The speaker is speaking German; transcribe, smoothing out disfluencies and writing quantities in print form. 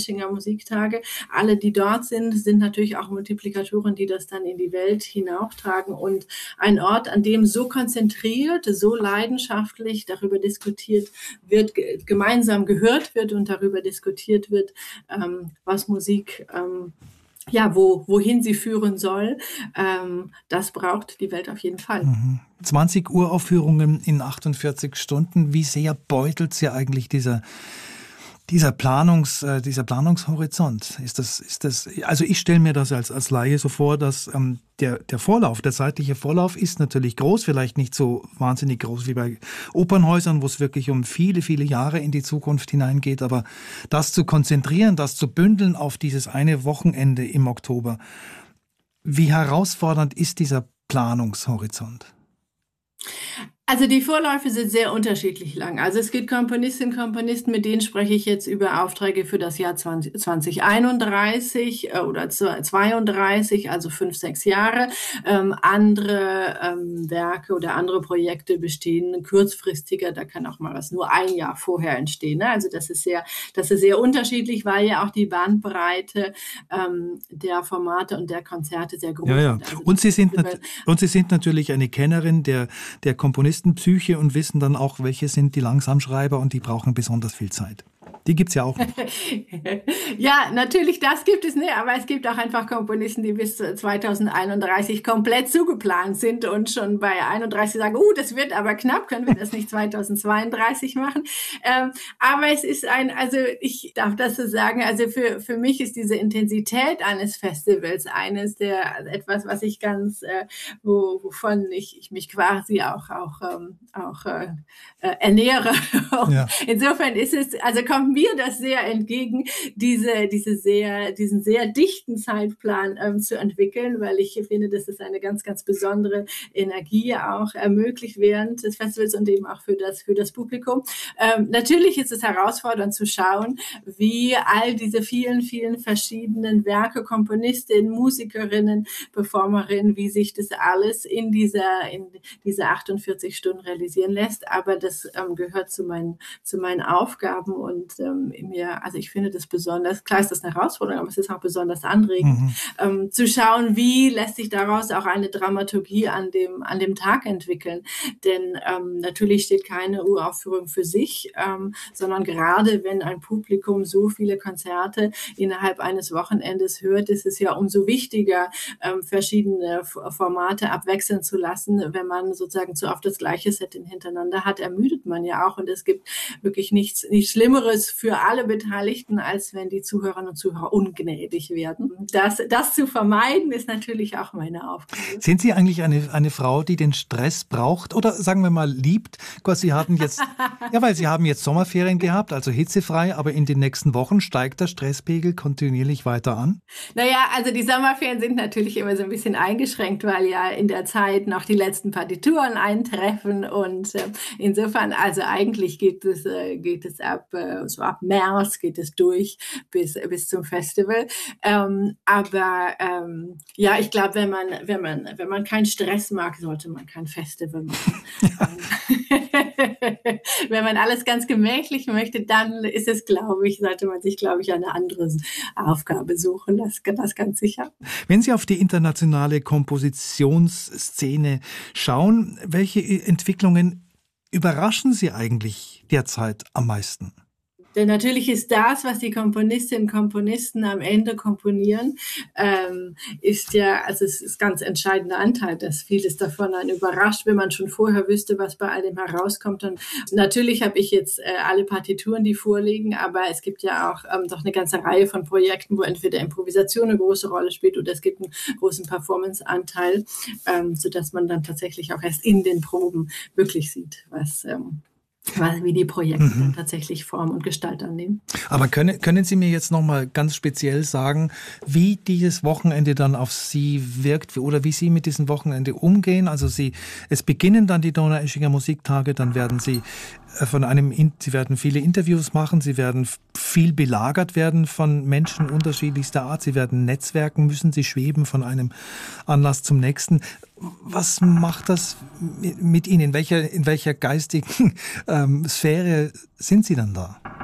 Donaueschinger Musiktage. Alle, die dort sind natürlich auch Multiplikatoren, die das dann in die Welt hinauftragen. Und ein Ort, an dem so konzentriert, so leidenschaftlich darüber diskutiert wird, gemeinsam gehört wird und darüber diskutiert wird, was Musik wohin sie führen soll, das braucht die Welt auf jeden Fall. 20 Uraufführungen in 48 Stunden. Wie sehr beutelt Sie eigentlich dieser Planungshorizont? Ist das, also ich stelle mir das als Laie so vor, dass der zeitliche Vorlauf ist natürlich groß, vielleicht nicht so wahnsinnig groß wie bei Opernhäusern, wo es wirklich um viele, viele Jahre in die Zukunft hineingeht, aber das zu konzentrieren, das zu bündeln auf dieses eine Wochenende im Oktober, wie herausfordernd ist dieser Planungshorizont? Also die Vorläufe sind sehr unterschiedlich lang. Also es gibt Komponistinnen und Komponisten, mit denen spreche ich jetzt über Aufträge für das Jahr 2031 oder 32, also 5, 6 Jahre. Andere Werke oder andere Projekte bestehen kurzfristiger, da kann auch mal was nur ein Jahr vorher entstehen. Ne? Also das ist sehr unterschiedlich, weil ja auch die Bandbreite der Formate und der Konzerte sehr groß ist. Ja. Also und Sie sind natürlich eine Kennerin der Komponistenpsyche und wissen dann auch, welche sind die Langsamschreiber und die brauchen besonders viel Zeit. Die gibt's ja auch noch. Ja, natürlich, das gibt es, ne? Aber es gibt auch einfach Komponisten, die bis 2031 komplett zugeplant sind und schon bei 31 sagen, das wird aber knapp, können wir das nicht 2032 machen? Aber es ist ich darf das so sagen, also für mich ist diese Intensität eines Festivals etwas, was ich ganz, wovon ich mich quasi auch ernähre. Ja. Insofern kommt mir das sehr entgegen, diesen sehr dichten Zeitplan zu entwickeln, weil ich finde, dass es eine ganz, ganz besondere Energie auch ermöglicht während des Festivals und eben auch für das Publikum. Natürlich ist es herausfordernd zu schauen, wie all diese vielen, vielen verschiedenen Werke, Komponistinnen, Musikerinnen, Performerinnen, wie sich das alles in diese 48 Stunden realisieren lässt. Aber das gehört zu meinen Aufgaben und ich finde das besonders, klar ist das eine Herausforderung, aber es ist auch besonders anregend, zu schauen, wie lässt sich daraus auch eine Dramaturgie an dem Tag entwickeln. Denn natürlich steht keine Uraufführung für sich, sondern gerade wenn ein Publikum so viele Konzerte innerhalb eines Wochenendes hört, ist es ja umso wichtiger, verschiedene Formate abwechseln zu lassen. Wenn man sozusagen zu oft das gleiche Setting hintereinander hat, ermüdet man ja auch und es gibt wirklich nichts Schlimmeres für alle Beteiligten, als wenn die Zuhörerinnen und Zuhörer ungnädig werden. Das zu vermeiden, ist natürlich auch meine Aufgabe. Sind Sie eigentlich eine Frau, die den Stress braucht oder sagen wir mal liebt? Sie haben jetzt Sommerferien gehabt, also hitzefrei, aber in den nächsten Wochen steigt der Stresspegel kontinuierlich weiter an? Naja, also die Sommerferien sind natürlich immer so ein bisschen eingeschränkt, weil ja in der Zeit noch die letzten Partituren eintreffen und insofern, also eigentlich geht es ab März geht es durch bis zum Festival. Ich glaube, wenn man keinen Stress mag, sollte man kein Festival machen. Wenn man alles ganz gemächlich möchte, dann ist es, sollte man sich, eine andere Aufgabe suchen. Das ganz sicher. Wenn Sie auf die internationale Kompositionsszene schauen, welche Entwicklungen überraschen Sie eigentlich derzeit am meisten? Denn natürlich ist das, was die Komponistinnen und Komponisten am Ende komponieren, es ist ganz entscheidender Anteil, dass vieles davon einen überrascht, wenn man schon vorher wüsste, was bei all dem herauskommt. Und natürlich habe ich jetzt alle Partituren, die vorliegen, aber es gibt ja auch doch eine ganze Reihe von Projekten, wo entweder Improvisation eine große Rolle spielt oder es gibt einen großen Performance-Anteil, sodass man dann tatsächlich auch erst in den Proben wirklich sieht, wie die Projekte dann tatsächlich Form und Gestalt annehmen. Aber können Sie mir jetzt noch mal ganz speziell sagen, wie dieses Wochenende dann auf Sie wirkt oder wie Sie mit diesem Wochenende umgehen? Also es beginnen dann die Donaueschinger Musiktage, dann werden Sie Sie werden viele Interviews machen, Sie werden viel belagert werden von Menschen unterschiedlichster Art, Sie werden netzwerken müssen, Sie schweben von einem Anlass zum nächsten. Was macht das mit Ihnen? In welcher geistigen Sphäre sind Sie dann da?